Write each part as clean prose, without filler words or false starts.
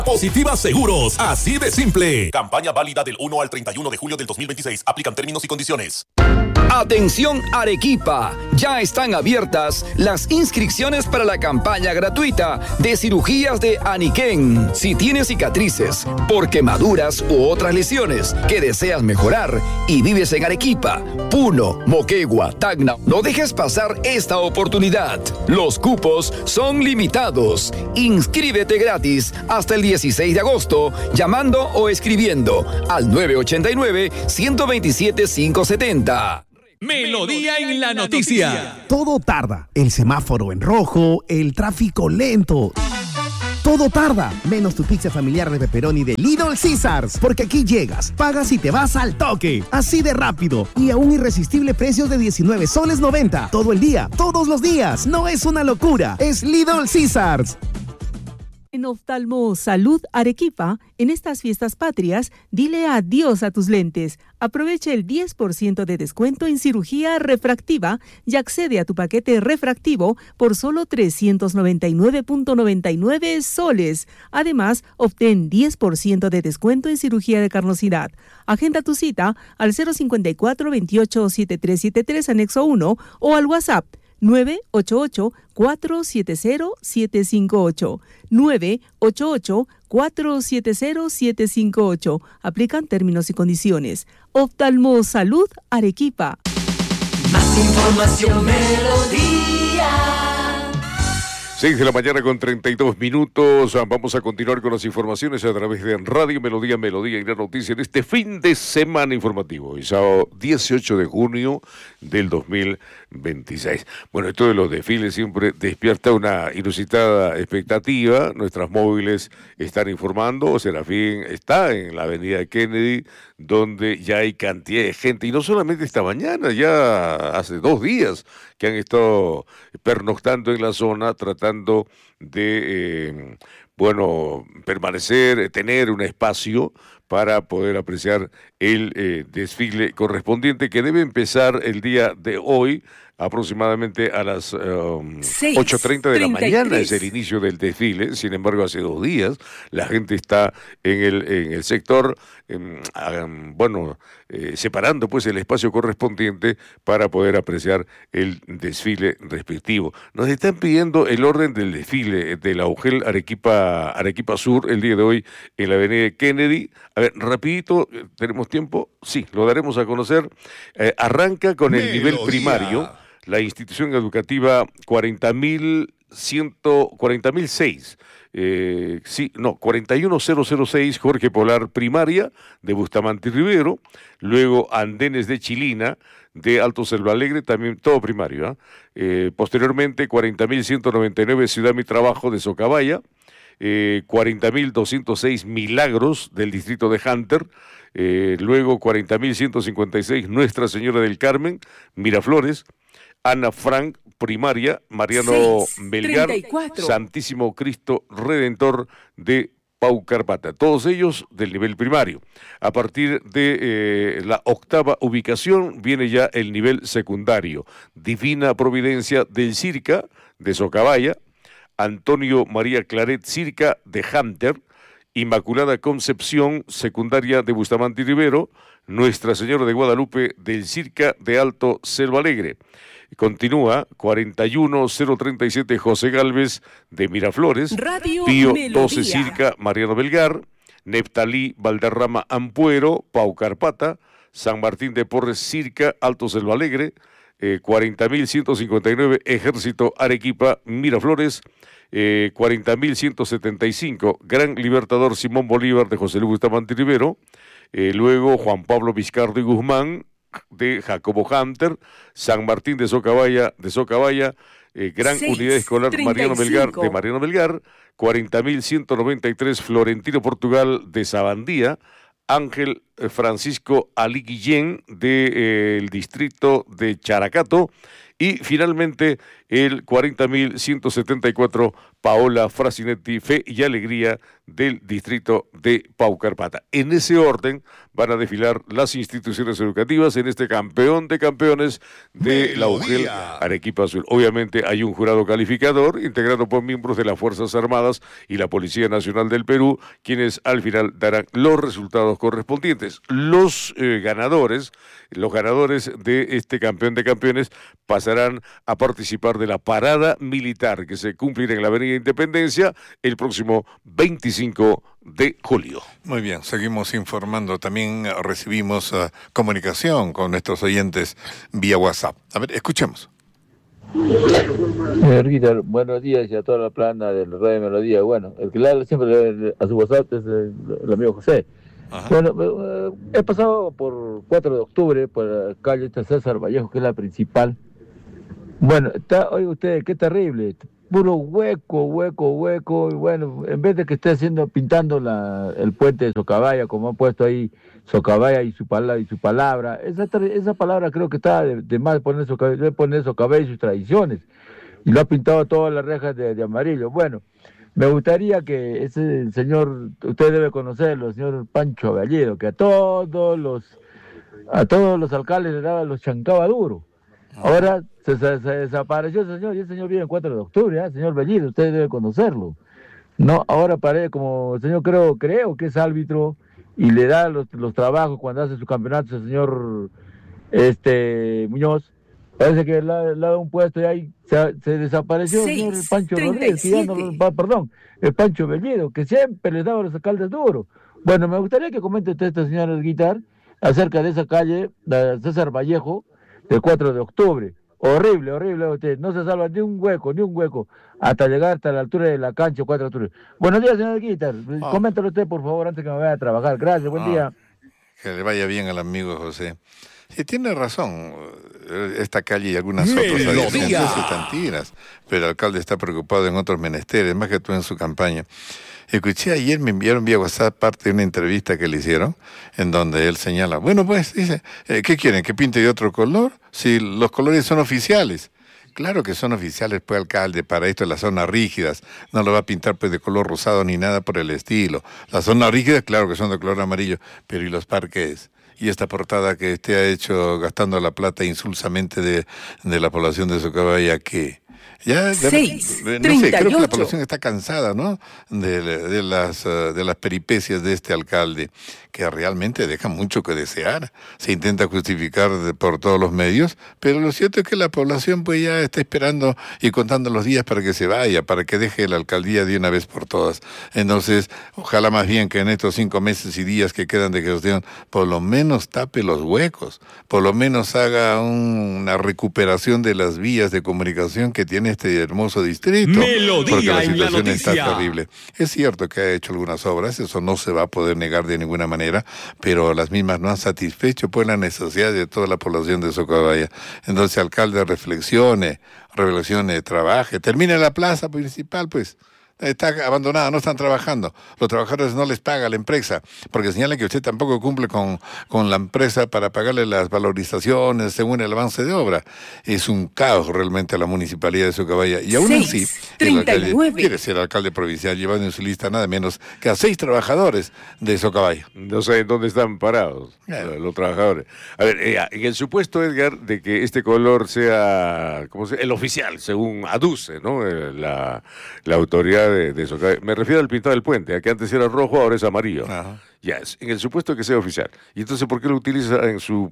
Positiva Seguros, así de simple. Campaña válida del 1 al 31 de julio del 2026. Aplican términos y condiciones. Atención Arequipa, ya están abiertas las inscripciones para la campaña gratuita de cirugías de Aniken. Si tienes cicatrices por quemaduras u otras lesiones que deseas mejorar y vives en Arequipa, Puno, Moquegua, Tacna, no dejes pasar esta oportunidad. Los cupos son limitados. Inscríbete gratis hasta el 16 de agosto llamando o escribiendo al 989-127-570. Melodía en la noticia. Todo tarda. El semáforo en rojo, el tráfico lento. Todo tarda, menos tu pizza familiar de pepperoni de Little Caesars. Porque aquí llegas, pagas y te vas al toque. Así de rápido. Y a un irresistible precio de 19 soles 90. Todo el día, todos los días. No es una locura, es Little Caesars. En Oftalmo Salud Arequipa, en estas fiestas patrias, dile adiós a tus lentes. Aprovecha el 10% de descuento en cirugía refractiva y accede a tu paquete refractivo por solo 399.99 soles. Además, obtén 10% de descuento en cirugía de carnosidad. Agenda tu cita al 054-28-7373 anexo 1 o al WhatsApp 988-470-758. 988-470-758. Aplican términos y condiciones. Oftalmo Salud Arequipa. Más información, Melodía. 6 de la mañana con 32 minutos. Vamos a continuar con las informaciones a través de Radio Melodía y la noticia de este fin de semana informativo. El sábado 18 de junio del 2026. Bueno, esto de los desfiles siempre despierta una inusitada expectativa. Nuestras móviles están informando. Serafín está en la avenida Kennedy, donde ya hay cantidad de gente. Y no solamente esta mañana, ya hace 2 días que han estado pernoctando en la zona, tratando de, permanecer, tener un espacio para poder apreciar el desfile correspondiente que debe empezar el día de hoy, aproximadamente a las 8:30 de la mañana es el inicio del desfile. Sin embargo, hace 2 días la gente está en el sector, separando pues el espacio correspondiente para poder apreciar el desfile respectivo. Nos están pidiendo el orden del desfile de la UGEL Arequipa Sur el día de hoy en la avenida Kennedy. A ver, rapidito, ¿tenemos tiempo? Sí, lo daremos a conocer. Arranca con el nivel primario. La institución educativa 40.006, 41006 Jorge Polar Primaria de Bustamante y Rivero, luego Andenes de Chilina de Alto Selva Alegre, también todo primario, posteriormente 40.199 Ciudad Mi Trabajo de Socabaya, 40.206 Milagros del distrito de Hunter, luego 40.156 Nuestra Señora del Carmen, Miraflores, Ana Frank, primaria, Mariano Melgar, 34. Santísimo Cristo Redentor de Paucarpata, todos ellos del nivel primario. A partir de la 8ª ubicación viene ya el nivel secundario. Divina Providencia del Circa de Socabaya, Antonio María Claret Circa de Hunter, Inmaculada Concepción, secundaria de Bustamante y Rivero, Nuestra Señora de Guadalupe del Circa de Alto Selva Alegre. Continúa 41037 José Gálvez de Miraflores, Radio Pío Melodía. 12 Circa Mariano Belgar, Neftalí Valderrama Ampuero, Paucarpata, San Martín de Porres Circa Alto Selva Alegre, 40.159 Ejército Arequipa Miraflores, 40.175 Gran Libertador Simón Bolívar de José Luis Bustamante Rivero, luego Juan Pablo Vizcardo y Guzmán de Jacobo Hunter, San Martín de Socabaya, Gran 6, Unidad Escolar 35. Mariano Melgar de Mariano Melgar, 40.193 Florentino Portugal de Sabandía, Ángel Francisco Ali Guillén del distrito de Characato, y finalmente el 40.174 Paola Frasinetti, Fe y Alegría del distrito de Paucarpata. En ese orden van a desfilar las instituciones educativas en este campeón de campeones de la UGEL Arequipa Azul. Obviamente hay un jurado calificador integrado por miembros de las Fuerzas Armadas y la Policía Nacional del Perú, quienes al final darán los resultados correspondientes. Los ganadores de este campeón de campeones pasarán a participar de la parada militar que se cumplirá en la Avenida Independencia el próximo 25 de julio. Muy bien, seguimos informando. También recibimos comunicación con nuestros oyentes vía WhatsApp. A ver, escuchemos. Señor Guitar, buenos días y a toda la plana del Radio Melodía. Bueno, el que le habla siempre a su WhatsApp es el amigo José. Ajá. Bueno, he pasado por 4 de octubre, por la calle César Vallejo, que es la principal. Bueno, oiga usted, qué terrible, puro hueco, y bueno, en vez de que esté pintando el puente de Socabaya, como han puesto ahí Socabaya y su palabra, esa palabra creo que está de más poner Socabaya y sus tradiciones, y lo ha pintado todas las rejas de amarillo. Bueno, me gustaría que ese señor, usted debe conocerlo, el señor Pancho Bellido, que a todos los alcaldes los chancaba duro. Ahora se desapareció ese señor, y ese señor vive en 4 de octubre, ¿eh? Señor Bellido, usted debe conocerlo. No, ahora parece como el señor creo que es árbitro y le da los trabajos cuando hace su campeonato el señor Muñoz. Parece que le ha dado un puesto y ahí se desapareció el señor Pancho Rodríguez, el Pancho Bellido, que siempre le daba a los alcaldes duros. Bueno, me gustaría que comente usted, señor Guitar, acerca de esa calle, de César Vallejo, del 4 de octubre. Horrible usted, no se salva ni un hueco, hasta llegar hasta la altura de la cancha 4 de octubre. Buenos días, señor Guitar, coméntalo usted, por favor, antes que me vaya a trabajar. Gracias, buen día. Que le vaya bien al amigo José. Sí, tiene razón, esta calle y algunas otras adicionales están tiras, pero el alcalde está preocupado en otros menesteres, más que todo en su campaña. Escuché ayer, me enviaron vía WhatsApp parte de una entrevista que le hicieron, en donde él señala, bueno, pues, dice, ¿qué quieren? ¿Que pinte de otro color? Si los colores son oficiales. Claro que son oficiales, pues, alcalde, para esto las zonas rígidas. No lo va a pintar, pues, de color rosado ni nada por el estilo. Las zonas rígidas, claro que son de color amarillo, pero ¿y los parques? Y esta portada que usted ha hecho gastando la plata insulsamente de la población de Socabaya, ¿qué? Ya, no sé, creo que la población está cansada, ¿no? De las peripecias de este alcalde, que realmente deja mucho que desear. Se intenta justificar por todos los medios, pero lo cierto es que la población pues ya está esperando y contando los días para que se vaya, para que deje la alcaldía de una vez por todas. Entonces, ojalá más bien que en estos 5 meses y días que quedan de gestión, por lo menos tape los huecos, por lo menos haga una recuperación de las vías de comunicación que tiene este hermoso distrito, porque la situación está terrible. Es cierto que ha hecho algunas obras, eso no se va a poder negar de ninguna manera, pero las mismas no han satisfecho pues la necesidad de toda la población de Socabaya. Entonces, alcalde, reflexione, trabaje, termine la plaza principal, pues. Está abandonada, no están trabajando. Los trabajadores no les paga la empresa, porque señalan que usted tampoco cumple con la empresa para pagarle las valorizaciones según el avance de obra. Es un caos realmente la municipalidad de Socabaya. Y aún así, el alcalde quiere ser alcalde provincial, llevando en su lista nada menos que a 6 trabajadores de Socabaya. No sé dónde están parados los trabajadores. A ver, en el supuesto, Edgar, de que este color sea el oficial, según aduce, ¿no? La autoridad de Socabaya. Me refiero al pintado del puente, que antes era rojo, ahora es amarillo. Ajá. Ya, en el supuesto que sea oficial. Y entonces, ¿por qué lo utiliza en sus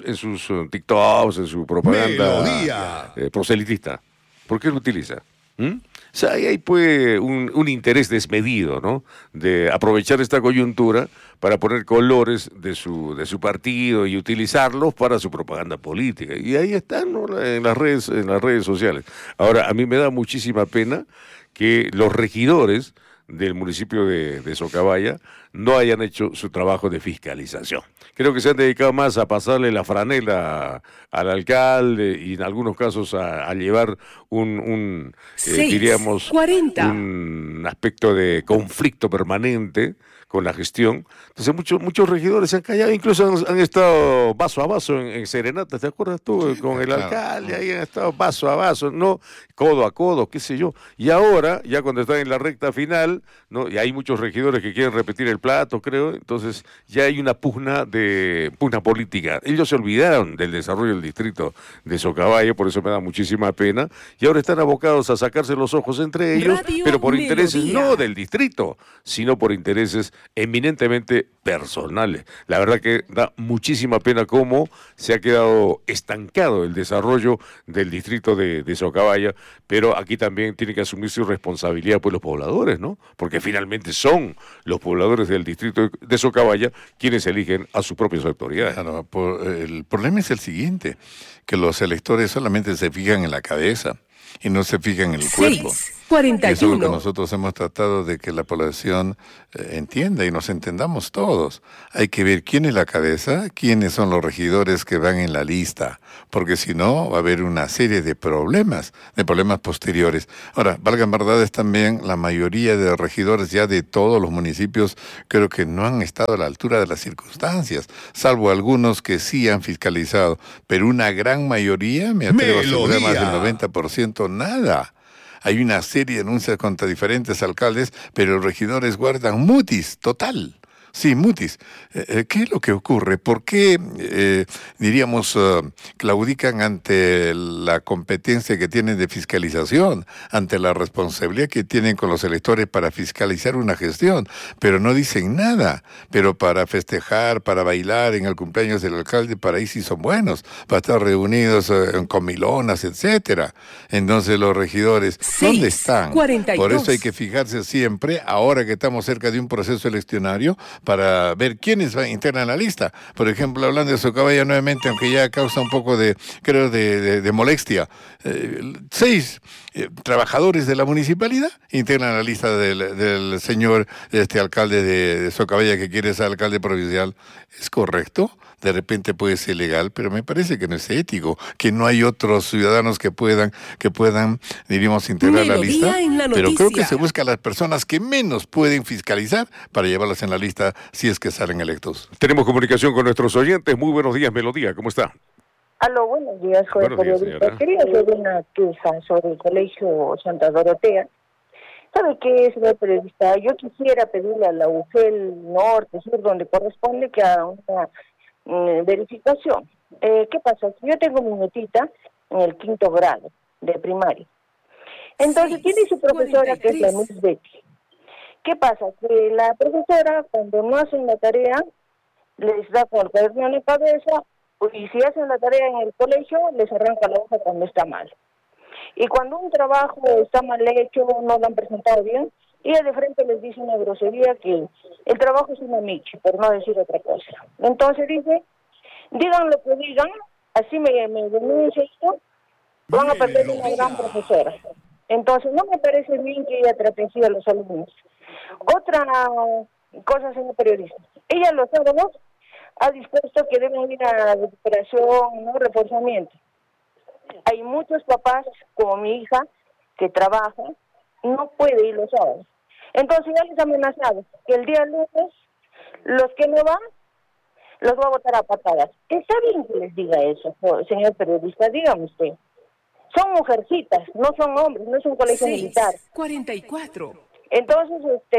TikToks, en su propaganda proselitista? ¿Por qué lo utiliza? O sea, ahí hay pues un interés desmedido, ¿no? De aprovechar esta coyuntura para poner colores de su partido y utilizarlos para su propaganda política. Y ahí están, ¿no? en las redes sociales. Ahora, a mí me da muchísima pena que los regidores del municipio de Socabaya no hayan hecho su trabajo de fiscalización. Creo que se han dedicado más a pasarle la franela al alcalde y en algunos casos a llevar diríamos, 40. un aspecto de conflicto permanente con la gestión. Entonces muchos regidores se han callado, incluso han estado vaso a vaso en serenatas, ¿te acuerdas tú? Con el alcalde, ahí han estado vaso a vaso, no codo a codo, qué sé yo. Y ahora, ya cuando están en la recta final, ¿no? Y hay muchos regidores que quieren repetir el plato, creo, entonces ya hay una pugna política. Ellos se olvidaron del desarrollo del distrito de Socabaya, por eso me da muchísima pena, y ahora están abocados a sacarse los ojos entre ellos, Radio pero por intereses Melodía. no del distrito, sino por intereses eminentemente personales. La verdad que da muchísima pena cómo se ha quedado estancado el desarrollo del distrito de Socabaya, pero aquí también tiene que asumir su responsabilidad pues los pobladores, ¿no? Porque finalmente son los pobladores del distrito de Socabaya quienes eligen a sus propias autoridades. Claro, el problema es el siguiente, que los electores solamente se fijan en la cabeza y no se fijan en el cuerpo. 41. Eso es lo que nosotros hemos tratado de que la población entienda y nos entendamos todos. Hay que ver quién es la cabeza, quiénes son los regidores que van en la lista, porque si no va a haber una serie de problemas posteriores. Ahora, valgan verdades también, la mayoría de regidores ya de todos los municipios creo que no han estado a la altura de las circunstancias, salvo algunos que sí han fiscalizado, pero una gran mayoría, me atrevo a asegurar más del 90%, nada. Hay una serie de denuncias contra diferentes alcaldes, pero los regidores guardan mutis, total. Sí, mutis. ¿Qué es lo que ocurre? ¿Por qué, claudican ante la competencia que tienen de fiscalización, ante la responsabilidad que tienen con los electores para fiscalizar una gestión? Pero no dicen nada. Pero para festejar, para bailar en el cumpleaños del alcalde, para ahí sí son buenos, para estar reunidos en comilonas, etcétera. Entonces los regidores, ¿dónde están? 42. Por eso hay que fijarse siempre, ahora que estamos cerca de un proceso eleccionario, para ver quiénes integran la lista. Por ejemplo, hablando de Socabaya nuevamente, aunque ya causa un poco de molestia, 6 trabajadores de la municipalidad integran la lista del señor alcalde de Socabaya que quiere ser alcalde provincial. ¿Es correcto? De repente puede ser legal, pero me parece que no es ético, que no hay otros ciudadanos que puedan, diríamos, integrar la lista. Pero creo que se busca a las personas que menos pueden fiscalizar para llevarlas en la lista si es que salen electos. Tenemos comunicación con nuestros oyentes. Muy buenos días, Melodía, ¿cómo está? Aló, buenos días, joven periodista. Quería hacer una queja sobre el Colegio Santa Dorotea. ¿Sabe qué, señor periodista? Yo quisiera pedirle a la UGEL Norte, Sur, donde corresponde, que haga una verificación. ¿Qué pasa? Yo tengo mi nietita en el 5º grado de primaria. Entonces tiene su profesora 43. Que es la Miss Betty. ¿Qué pasa? Que la profesora, cuando no hacen la tarea, les da con el cuaderno en la cabeza, y si hacen la tarea en el colegio, les arranca la hoja cuando está mal. Y cuando un trabajo está mal hecho, no lo han presentado bien, ella de frente les dice una grosería que el trabajo es una michi, por no decir otra cosa. Entonces dice, digan lo que digan, así me denuncia esto, van a perder una gran profesora. Entonces no me parece bien que ella trate así a los alumnos. Otra cosa, señor periodista, ella los sábados ha dispuesto que deben ir a recuperación, ¿no? Reforzamiento. Hay muchos papás, como mi hija, que trabaja, no puede ir los sábados. Entonces ya les ha amenazado que el día lunes, los que no van, los va a botar a patadas. Está bien que les diga eso, señor periodista, dígame usted. Son mujercitas, no son hombres, no es un colegio militar. 44. Entonces,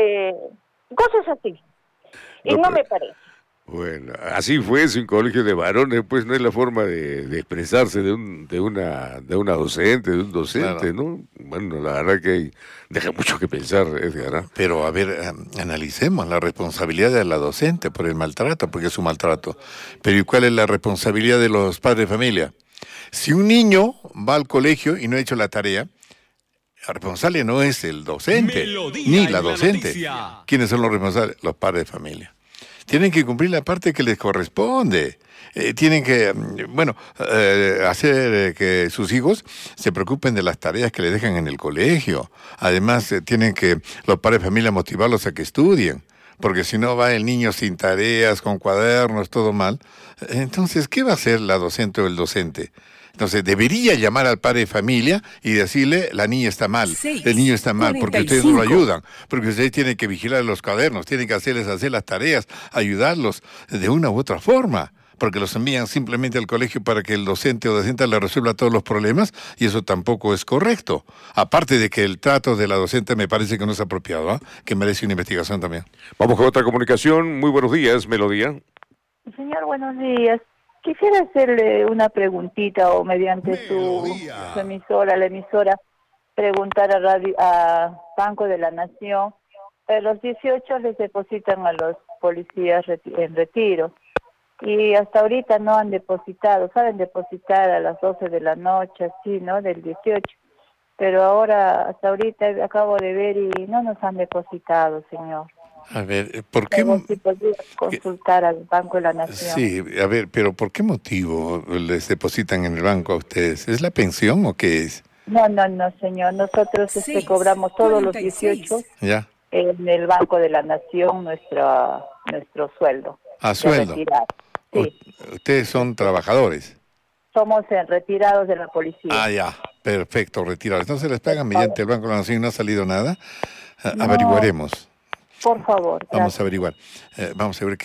cosas así. Y no me parece. Bueno, así fue, es un colegio de varones, pues no es la forma de expresarse de una docente, de un docente, claro. ¿No? Bueno, la verdad que deja mucho que pensar, Edgar, ¿no? Pero a ver, analicemos la responsabilidad de la docente por el maltrato, porque es un maltrato. Pero ¿y cuál es la responsabilidad de los padres de familia? Si un niño va al colegio y no ha hecho la tarea, el responsable no es el docente, ni la docente. ¿Quiénes son los responsables? Los padres de familia. tienen que cumplir la parte que les corresponde. Tienen que, hacer que sus hijos se preocupen de las tareas que les dejan en el colegio. Además, tienen que los padres de familia motivarlos a que estudien. Porque si no va el niño sin tareas, con cuadernos, todo mal. Entonces, ¿qué va a hacer la docente o el docente? Entonces, debería llamar al padre de familia y decirle, la niña está mal, el niño está mal, porque ustedes no lo ayudan, porque ustedes tienen que vigilar los cuadernos, tienen que hacerles hacer las tareas, ayudarlos de una u otra forma, porque los envían simplemente al colegio para que el docente o docente le resuelva todos los problemas, y eso tampoco es correcto. Aparte de que el trato de la docente me parece que no es apropiado, que merece una investigación también. Vamos con otra comunicación. Muy buenos días, Melodía. Señor, buenos días. Quisiera hacerle una preguntita o mediante su emisora, la emisora, preguntar a Banco de la Nación. Los 18 les depositan a los policías en retiro y hasta ahorita no han depositado. Saben depositar a las 12 de la noche, así, ¿no? Del 18. Pero ahora, hasta ahorita acabo de ver y no nos han depositado, señor. A ver, ¿por qué? Si podría consultar al Banco de la Nación. Sí, a ver, pero ¿por qué motivo les depositan en el banco a ustedes? ¿Es la pensión o qué es? No, señor. Nosotros cobramos todos los 18 en el Banco de la Nación nuestro sueldo. ¿A sueldo? Sí. ¿Ustedes son trabajadores? Somos retirados de la policía. Ah, ya. Perfecto, retirados. Entonces les pagan mediante el Banco de la Nación y no ha salido nada. Averiguaremos. Por favor. Vamos a averiguar. Vamos a ver